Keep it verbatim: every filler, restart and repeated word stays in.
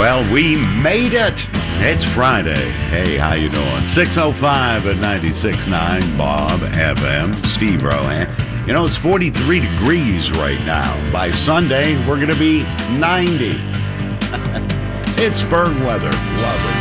Well, we made it. It's Friday. Hey, how you doing? six oh five at ninety-six point nine Bob F M. Steve Rowan. You know, it's forty-three degrees right now. By Sunday, we're going to be ninety. Pittsburgh weather. Love it.